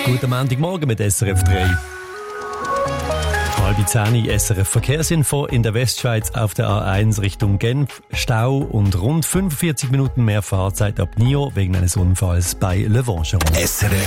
Guten Montagmorgen mit SRF 3. 9:30 SRF Verkehrsinfo. In der Westschweiz auf der A1 Richtung Genf Stau und rund 45 Minuten mehr Fahrzeit ab Nio wegen eines Unfalls bei Le Vancheron.